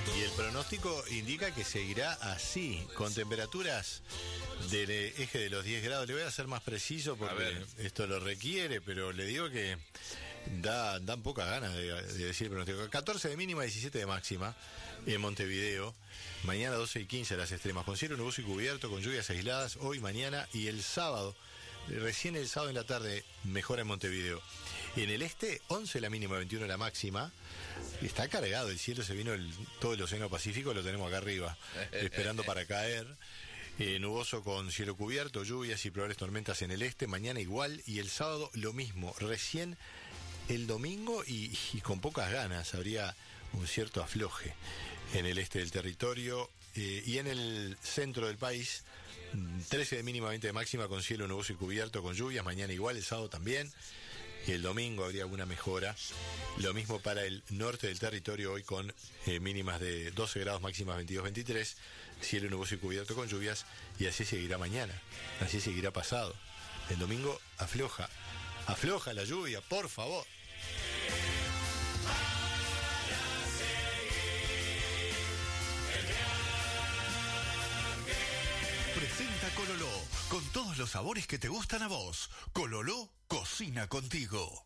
Y el pronóstico indica que seguirá así, con temperaturas del eje de los 10 grados. Le voy a ser más preciso porque esto lo requiere, pero le digo que dan pocas ganas de decir el pronóstico. 14 de mínima, 17 de máxima en Montevideo. Mañana 12 y 15 las extremas, con cielo nuboso y cubierto, con lluvias aisladas hoy, mañana y el sábado. Recién el sábado en la tarde mejora en Montevideo. En el este, 11 la mínima, 21 la máxima. Está cargado el cielo, se vino todo el océano Pacífico, lo tenemos acá arriba, esperando para caer. Nuboso con cielo cubierto, lluvias y probables tormentas en el este. Mañana igual y el sábado lo mismo. Recién el domingo y con pocas ganas habría un cierto afloje en el este del territorio. Y en el centro del país, 13 de mínima, 20 de máxima, con cielo nuboso y cubierto, con lluvias. Mañana igual, el sábado también. Y el domingo habría alguna mejora. Lo mismo para el norte del territorio, hoy con mínimas de 12 grados, máximas 22, 23. Cielo nuboso y cubierto con lluvias. Y así seguirá mañana. Así seguirá pasado. El domingo afloja. Afloja la lluvia, por favor. Presenta Cololó, con todos los sabores que te gustan a vos. Cololó cocina contigo.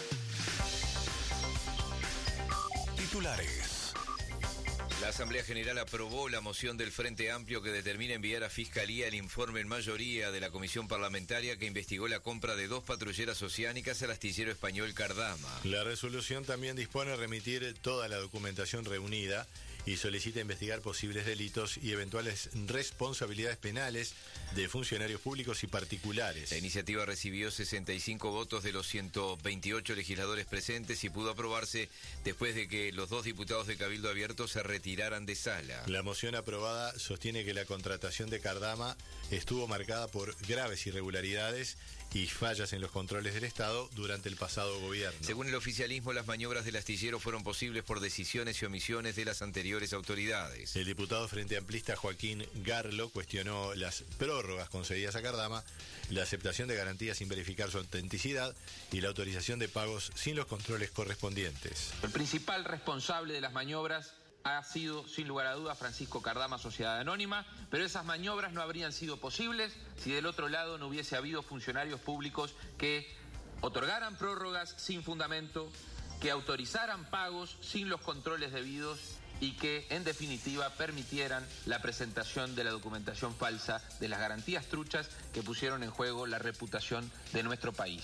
Titulares. La Asamblea General aprobó la moción del Frente Amplio que determina enviar a Fiscalía el informe en mayoría de la comisión parlamentaria que investigó la compra de 2 patrulleras oceánicas al astillero español Cardama. La resolución también dispone a remitir toda la documentación reunida y solicita investigar posibles delitos y eventuales responsabilidades penales de funcionarios públicos y particulares. La iniciativa recibió 65 votos de los 128 legisladores presentes y pudo aprobarse después de que los 2 diputados de Cabildo Abierto se retiraran de sala. La moción aprobada sostiene que la contratación de Cardama estuvo marcada por graves irregularidades y fallas en los controles del Estado durante el pasado gobierno. Según el oficialismo, las maniobras del astillero fueron posibles por decisiones y omisiones de las anteriores autoridades. El diputado frente amplista Joaquín Garlo cuestionó las prórrogas concedidas a Cardama, la aceptación de garantías sin verificar su autenticidad y la autorización de pagos sin los controles correspondientes. El principal responsable de las maniobras ha sido, sin lugar a dudas, Francisco Cardama, Sociedad Anónima, pero esas maniobras no habrían sido posibles si del otro lado no hubiese habido funcionarios públicos que otorgaran prórrogas sin fundamento, que autorizaran pagos sin los controles debidos y que, en definitiva, permitieran la presentación de la documentación falsa de las garantías truchas que pusieron en juego la reputación de nuestro país.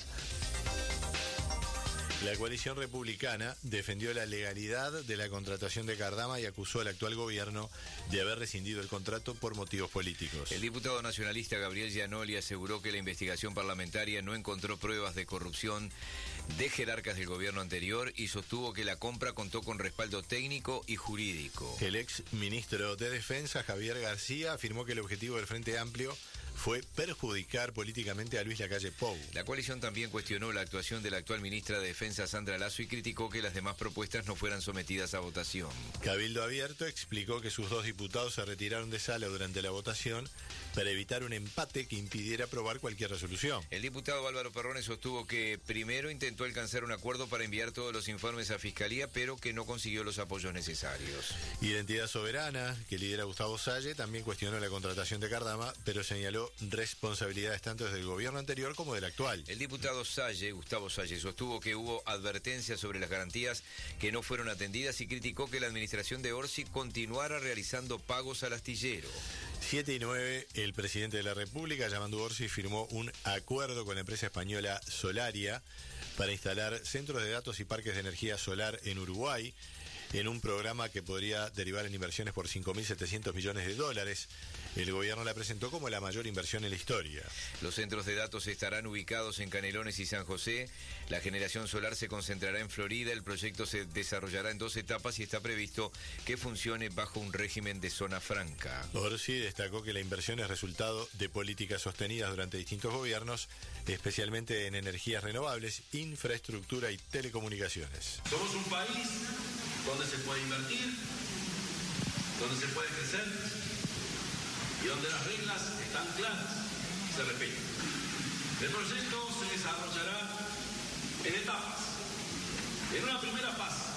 La coalición republicana defendió la legalidad de la contratación de Cardama y acusó al actual gobierno de haber rescindido el contrato por motivos políticos. El diputado nacionalista Gabriel Gianoli aseguró que la investigación parlamentaria no encontró pruebas de corrupción de jerarcas del gobierno anterior y sostuvo que la compra contó con respaldo técnico y jurídico. El ex ministro de Defensa, Javier García, afirmó que el objetivo del Frente Amplio fue perjudicar políticamente a Luis Lacalle Pou. La coalición también cuestionó la actuación de la actual ministra de Defensa, Sandra Lasso, y criticó que las demás propuestas no fueran sometidas a votación. Cabildo Abierto explicó que sus 2 diputados se retiraron de sala durante la votación para evitar un empate que impidiera aprobar cualquier resolución. El diputado Álvaro Perrone sostuvo que primero intentó alcanzar un acuerdo para enviar todos los informes a Fiscalía, pero que no consiguió los apoyos necesarios. Identidad Soberana, que lidera Gustavo Salle, también cuestionó la contratación de Cardama, pero señaló responsabilidades tanto desde el gobierno anterior como del actual. El diputado Gustavo Salle, sostuvo que hubo advertencias sobre las garantías que no fueron atendidas y criticó que la administración de Orsi continuara realizando pagos al astillero. 7 y 9, el presidente de la República, Yamandu Orsi, firmó un acuerdo con la empresa española Solaria para instalar centros de datos y parques de energía solar en Uruguay, en un programa que podría derivar en inversiones por 5.700 millones de dólares. El gobierno la presentó como la mayor inversión en la historia. Los centros de datos estarán ubicados en Canelones y San José. La generación solar se concentrará en Florida. El proyecto se desarrollará en 2 etapas y está previsto que funcione bajo un régimen de zona franca. Orsi destacó que la inversión es resultado de políticas sostenidas durante distintos gobiernos, especialmente en energías renovables, infraestructura y telecomunicaciones. Somos un país donde se puede invertir, donde se puede crecer y donde las reglas están claras, se respetan. El proyecto se desarrollará en etapas. En una primera fase